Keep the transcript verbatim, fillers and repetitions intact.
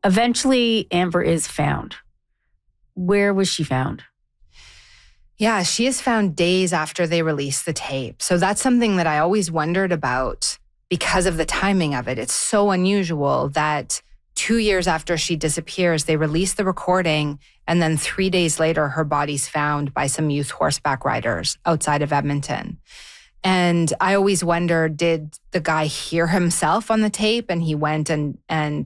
Eventually, Amber is found. Where was she found? Yeah, she is found days after they released the tape. So that's something that I always wondered about because of the timing of it. It's so unusual that two years after she disappears, they release the recording, and then three days later, her body's found by some youth horseback riders outside of Edmonton. And I always wondered, did the guy hear himself on the tape and he went and and